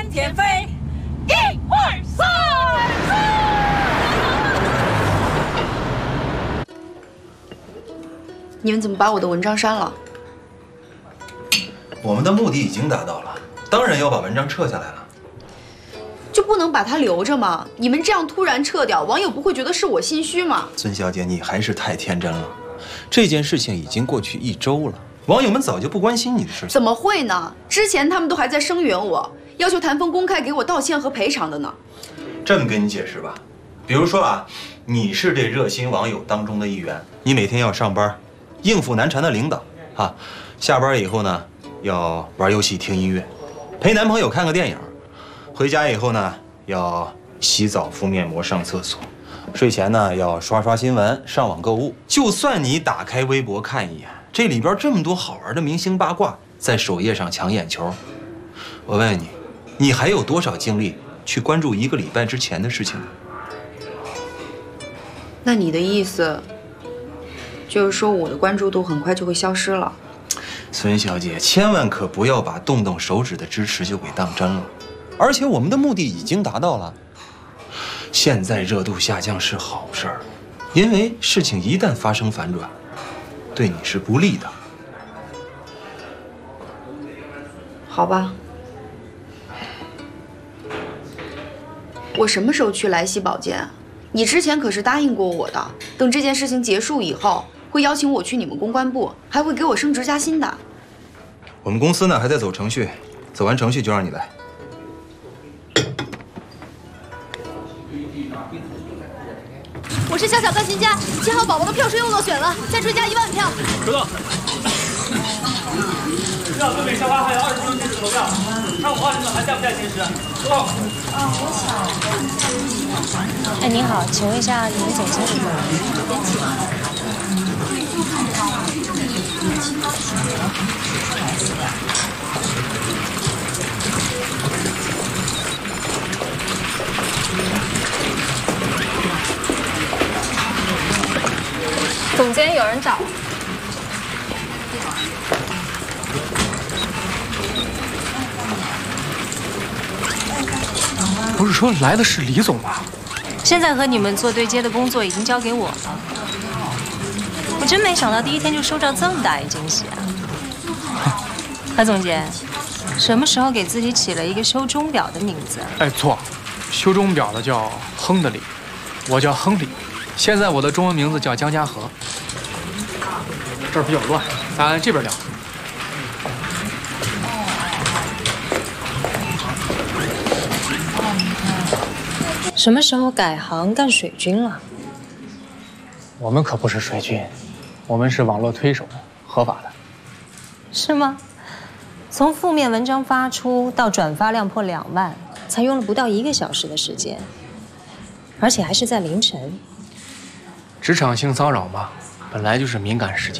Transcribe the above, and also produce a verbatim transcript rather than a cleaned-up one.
天飞，一二三。 你们怎么把我的文章删了？ 我们的目的已经达到了，当然要把文章撤下来了。 就不能把它留着吗？你们这样突然撤掉，网友不会觉得是我心虚吗？ 孙小姐，你还是太天真了。这件事情已经过去一周了，网友们早就不关心你的事情。 怎么会呢？之前他们都还在声援我，要求谭峰公开给我道歉和赔偿的呢。 这么跟你解释吧，比如说啊，你是这热心网友当中的一员，你每天要上班，应付难缠的领导啊，下班以后呢，要玩游戏、听音乐，陪男朋友看个电影。回家以后呢，要洗澡、敷面膜、上厕所；睡前呢，要刷刷新闻、上网购物。就算你打开微博看一眼，这里边这么多好玩的明星八卦在首页上抢眼球，我问你，你还有多少精力去关注一个礼拜之前的事情呢？ 那你的意思就是说，我的关注度很快就会消失了？ 孙小姐，千万可不要把动动手指的支持就给当真了。而且我们的目的已经达到了，现在热度下降是好事儿，因为事情一旦发生反转，对你是不利的。 好吧，我什么时候去莱西保健？你之前可是答应过我的，等这件事情结束以后，会邀请我去你们公关部，还会给我升职加薪的。 我们公司呢还在走程序，走完程序就让你来。 我是小小钢琴家，七号宝宝的票数又落选了，再追加一万票。 收到。票对每校花还有二十分钟截止投票，看我花生的还在不在前十？收到。啊，我想。哎，您好，请问一下，你们总经理在哪？ 总监有人找。 不是说来的是李总吗？ 现在和你们做对接的工作已经交给我了。我真没想到第一天就收到这么大一惊喜啊！何总监，什么时候给自己起了一个修钟表的名字？ 哎，错，修钟表的叫亨德里，我叫亨利。现在我的中文名字叫江家和。这儿比较乱，咱这边聊。 什么时候改行干水军了？ 我们可不是水军，我们是网络推手，合法的。 是吗？从负面文章发出到转发量破两万，才用了不到一个小时的时间，而且还是在凌晨。 职场性骚扰嘛，本来就是敏感事件。